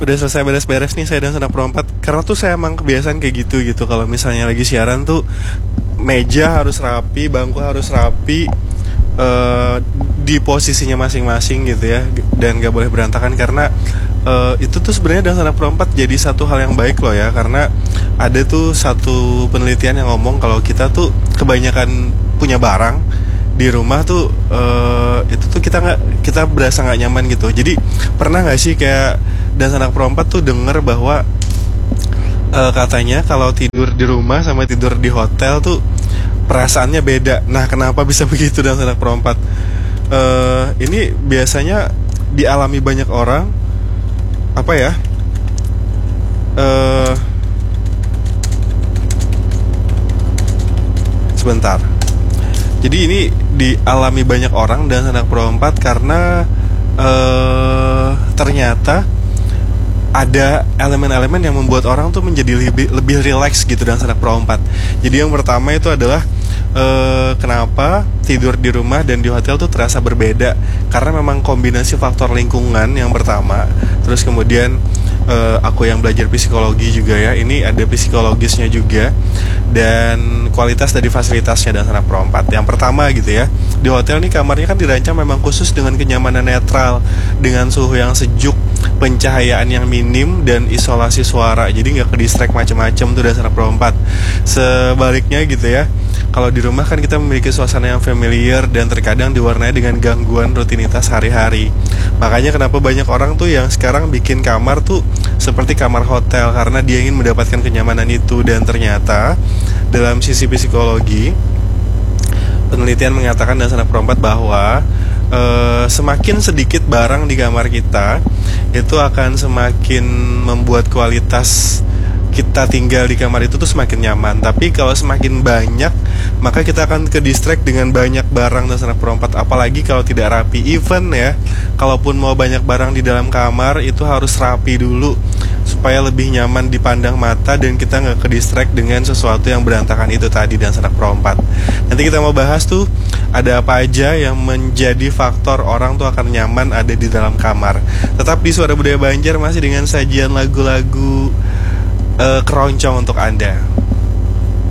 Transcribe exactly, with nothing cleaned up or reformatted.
udah selesai beres-beres nih saya dan sanak perempat. Karena tuh saya emang kebiasaan kayak gitu gitu. Kalau misalnya lagi siaran tuh meja harus rapi, bangku harus rapi, uh, di posisinya masing-masing gitu ya, dan gak boleh berantakan. Karena uh, itu tuh sebenarnya dan sanak perempat jadi satu hal yang baik loh ya. Karena ada tuh satu penelitian yang ngomong kalau kita tuh kebanyakan punya barang di rumah tuh uh, itu tuh kita nggak kita berasa nggak nyaman gitu. Jadi pernah nggak sih kayak dan sanak perempat tuh denger bahwa uh, katanya kalau tidur di rumah sama tidur di hotel tuh perasaannya beda. Nah, kenapa bisa begitu dan sanak perempat? Uh, ini biasanya dialami banyak orang. Apa ya? Uh, sebentar. Jadi ini dialami banyak orang dan sanak perempat karena uh, ternyata ada elemen-elemen yang membuat orang tuh menjadi lebih lebih rileks gitu dan sanak perempat. Jadi yang pertama itu adalah uh, kenapa tidur di rumah dan di hotel tuh terasa berbeda, karena memang kombinasi faktor lingkungan yang pertama. Terus kemudian uh, aku yang belajar psikologi juga ya, ini ada psikologisnya juga, dan kualitas dari fasilitasnya dan sanak perempat. Yang pertama gitu ya, di hotel nih kamarnya kan dirancang memang khusus dengan kenyamanan netral, dengan suhu yang sejuk, pencahayaan yang minim, dan isolasi suara. Jadi nggak ke distract macam-macam tuh dan sanak perempat. Sebaliknya gitu ya, kalau di rumah kan kita memiliki suasana yang familiar dan terkadang diwarnai dengan gangguan rutinitas hari-hari. Makanya kenapa banyak orang tuh yang sekarang bikin kamar tuh seperti kamar hotel, karena dia ingin mendapatkan kenyamanan itu. Dan ternyata dalam sisi psikologi, penelitian mengatakan dan sanak perempat bahwa e, semakin sedikit barang di kamar kita, itu akan semakin membuat kualitas kita tinggal di kamar itu tuh semakin nyaman. Tapi kalau semakin banyak, maka kita akan ke distract dengan banyak barang dan sanak perempat. Apalagi kalau tidak rapi. Even ya, kalaupun mau banyak barang di dalam kamar, itu harus rapi dulu supaya lebih nyaman dipandang mata dan kita gak ke distract dengan sesuatu yang berantakan itu tadi dan sanak perempat. Nanti kita mau bahas tuh ada apa aja yang menjadi faktor orang tuh akan nyaman ada di dalam kamar. Tetap di Suara Budaya Banjar masih dengan sajian lagu-lagu uh, keroncong untuk Anda.